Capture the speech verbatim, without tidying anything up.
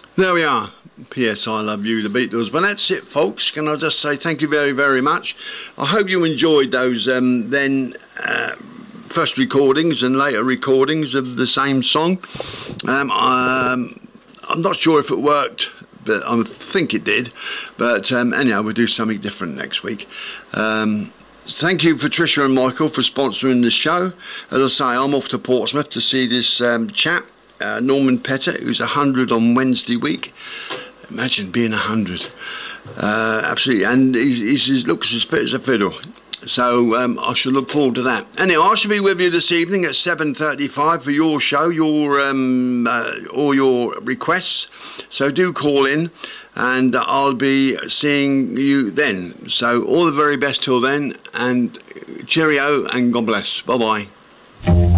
There we are. P S I Love You, the Beatles. But that's it, folks. Can I just say thank you very, very much. I hope you enjoyed those um, then uh, first recordings and later recordings of the same song. Um, um, I'm not sure if it worked, but I think it did. But um, anyhow, we'll do something different next week. Um, thank you for Tricia and Michael for sponsoring the show. As I say, I'm off to Portsmouth to see this um, chap, uh, Norman Pettit, who's one hundred on Wednesday week. Imagine being one hundred. Uh, absolutely. And he, he looks as fit as a fiddle. So um, I shall look forward to that. Anyway, I shall be with you this evening at seven thirty-five for your show, your um, uh, all your requests. So do call in and I'll be seeing you then. So all the very best till then, and cheerio and God bless. Bye-bye.